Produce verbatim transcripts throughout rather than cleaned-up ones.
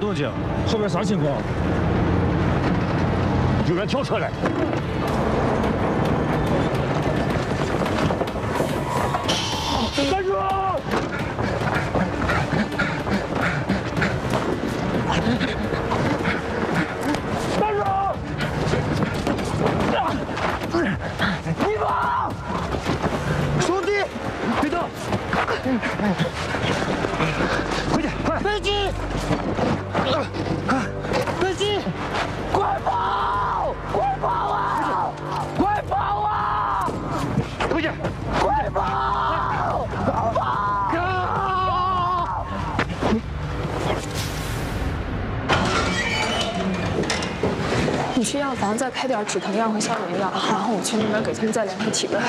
动静，后边啥情况？ 有人跳车来。站住！站住！你跑！兄弟，别动！快点，快！飞机！飞机！快跑！快跑啊！快跑啊！快点！快跑！跑！ 你去药房再开点止疼药和消炎药，然后我去那边给他们再量个体温。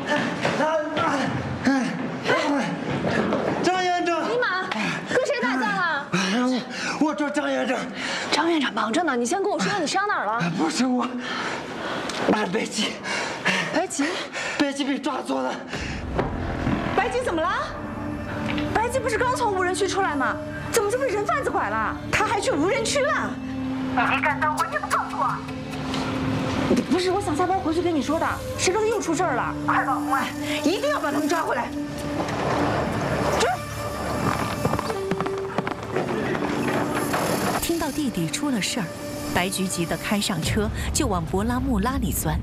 张院长， 尼玛，跟谁打架了？ 我找张院长。 张院长忙着呢，你先跟我说说你伤哪儿了？ 不是我，俺白吉， 白吉， 白吉被抓走了。 白吉怎么了？白吉不是刚从无人区出来吗？怎么就被人贩子拐了？他还去无人区了？你没敢当，我你不告诉我。不是，我想下班回去跟你说的。谁知道又出事儿了？快报公安，一定要把他们抓回来。 听到弟弟出了事儿，白菊急得开上车就往博拉木拉里钻，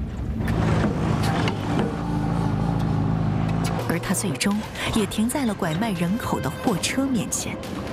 而他最终也停在了拐卖人口的货车面前。